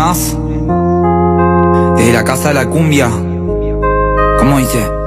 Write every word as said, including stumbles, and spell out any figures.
más. Desde la casa de la cumbia. ¿Cómo dice?